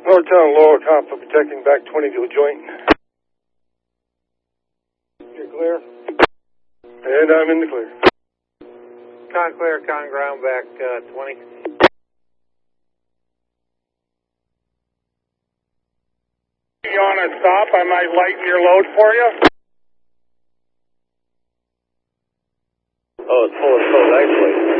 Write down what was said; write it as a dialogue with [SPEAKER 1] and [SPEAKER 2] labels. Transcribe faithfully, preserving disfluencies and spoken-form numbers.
[SPEAKER 1] Northtown Lower Cop for protecting back twenty to a joint.
[SPEAKER 2] You're clear?
[SPEAKER 1] And I'm in the clear.
[SPEAKER 2] Con clear, con ground back uh, twenty.
[SPEAKER 1] You on a stop? I might lighten your load for you.
[SPEAKER 3] Oh, it's full of code, actually.